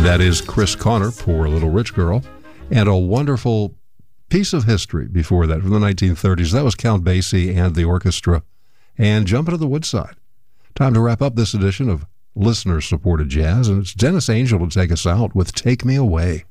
That is Chris Connor, Poor Little Rich Girl, and a wonderful piece of history before that from the 1930s. That was Count Basie and the orchestra, and Jump Into the Woodside. Time to wrap up this edition of listener-supported jazz, and it's Dennis Angel to take us out with Take Me Away.